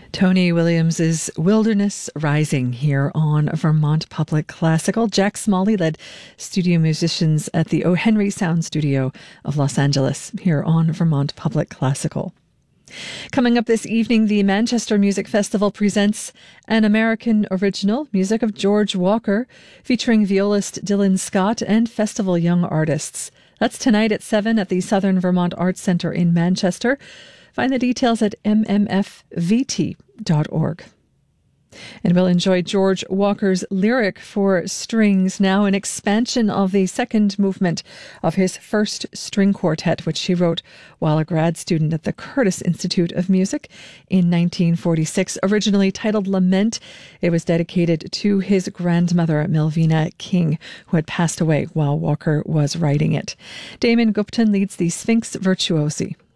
Tony Williams's Wilderness Rising here on Vermont Public Classical. Jack Smalley led studio musicians at the O. Henry Sound Studio of Los Angeles here on Vermont Public Classical. Coming up this evening, the Manchester Music Festival presents an American original, music of George Walker, featuring violist Dylan Scott and festival young artists. That's tonight at 7 at the Southern Vermont Arts Centre in Manchester. Find the details at mmfvt.org. And we'll enjoy George Walker's Lyric for Strings, now an expansion of the second movement of his first string quartet, which he wrote while a grad student at the Curtis Institute of Music in 1946. Originally titled Lament, it was dedicated to his grandmother, Melvina King, who had passed away while Walker was writing it. Damon Gupton leads the Sphinx Virtuosi.